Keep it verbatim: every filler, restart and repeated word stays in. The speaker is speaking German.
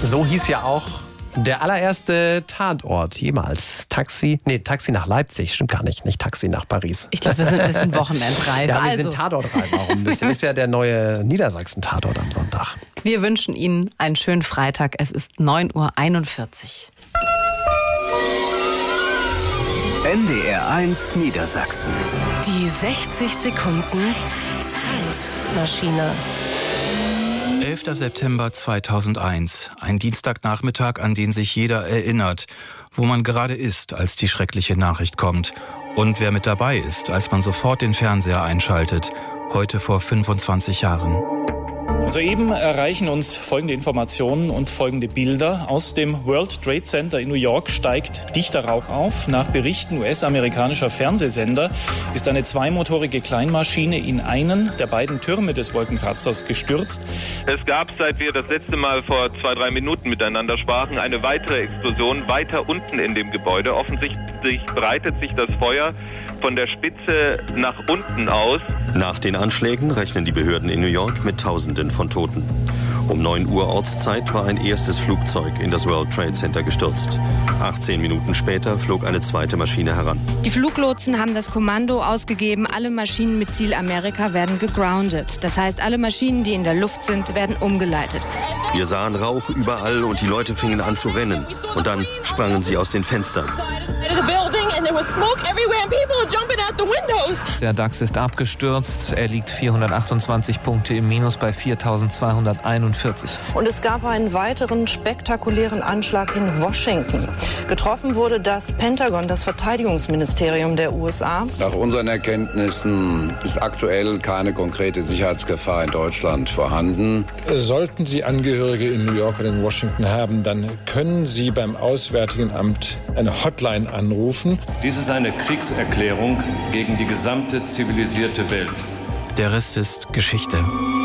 So hieß ja auch der allererste Tatort jemals. Taxi, nee, Taxi nach Leipzig, stimmt gar nicht, nicht Taxi nach Paris. Ich glaube, wir sind ein bisschen wochenendreif. Ja, wir also. sind Tatortreif. Warum? Das ist ja der neue Niedersachsen-Tatort am Sonntag. Wir wünschen Ihnen einen schönen Freitag. Es ist neun Uhr einundvierzig. N D R eins Niedersachsen. Die sechzig Sekunden Zeitmaschine. elfter September zweitausendeins. Ein Dienstagnachmittag, an den sich jeder erinnert. Wo man gerade ist, als die schreckliche Nachricht kommt. Und wer mit dabei ist, als man sofort den Fernseher einschaltet. Heute vor fünfundzwanzig Jahren. Soeben erreichen uns folgende Informationen und folgende Bilder. Aus dem World Trade Center in New York steigt dichter Rauch auf. Nach Berichten U S-amerikanischer Fernsehsender ist eine zweimotorige Kleinmaschine in einen der beiden Türme des Wolkenkratzers gestürzt. Es gab, seit wir das letzte Mal vor zwei, drei Minuten miteinander sprachen, eine weitere Explosion weiter unten in dem Gebäude. Offensichtlich breitet sich das Feuer von der Spitze nach unten aus. Nach den Anschlägen rechnen die Behörden in New York mit Tausenden von Toten. Um neun Uhr Ortszeit war ein erstes Flugzeug in das World Trade Center gestürzt. achtzehn Minuten später flog eine zweite Maschine heran. Die Fluglotsen haben das Kommando ausgegeben, alle Maschinen mit Ziel Amerika werden gegroundet. Das heißt, alle Maschinen, die in der Luft sind, werden umgeleitet. Wir sahen Rauch überall und die Leute fingen an zu rennen. Und dann sprangen sie aus den Fenstern. Der DAX ist abgestürzt. Er liegt vierhundertachtundzwanzig Punkte im Minus bei viertausendzweihunderteinundvierzig. Und es gab einen weiteren spektakulären Anschlag in Washington. Getroffen wurde das Pentagon, das Verteidigungsministerium der U S A. Nach unseren Erkenntnissen ist aktuell keine konkrete Sicherheitsgefahr in Deutschland vorhanden. Sollten Sie Angehörige in New York oder in Washington haben, dann können Sie beim Auswärtigen Amt eine Hotline anrufen. Dies ist eine Kriegserklärung gegen die gesamte zivilisierte Welt. Der Rest ist Geschichte.